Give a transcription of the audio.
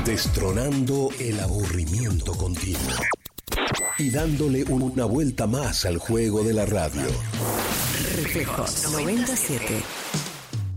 Destronando el aburrimiento continuo y dándole una vuelta más al juego de la radio. Reflejos 97.